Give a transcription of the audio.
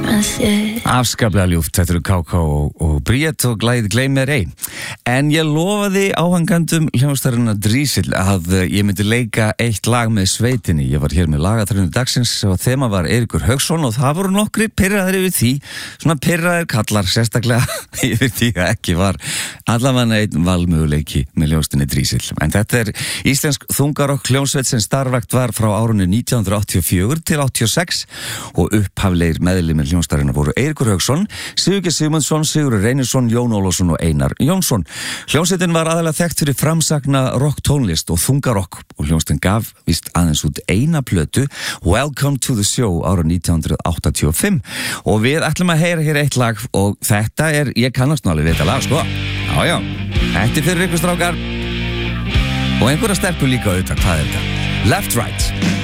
Afskaplega ljúft, þetta eru K.K. og Bríett og Gleym mér ei. En ég lofaði áhangandum hljómsveitarina Drísill að ég myndi leika eitt lag með sveitinni. Ég var hér með lagatrænu dagsins og þema var Eiríkur Hauksson og það voru nokkri pirraðir yfir því, svona pirraðir kallar sérstaklega yfir því að ekki var allavega einn valmöguleiki með hljómsveitinni Drísill. En þetta er íslensk þungarokk hljómsveit sem starfrækt var frá árunni 1984 til 86 og upphaflegir meðlimir hljómsveitarina voru Eiríkur Hauksson, Sigurgeir Sigmundsson, Sigurður Reynisson, Jón Ólafsson og Einar Jónsson. Hljómsveitin var aðalega þekkt fyrir framsagna rocktónlist og þungarokk og hljómsveitin gaf víst aðeins út eina plötu, Welcome to the Show, árið 1985 og við ætlum að heyra hér eitt lag og þetta er, ég kannast nú alveg við þetta lag, sko. Já, þetta er fyrir ykkur strákar og einhverja stelpur líka auðvitað, hvað er þetta? Left Right.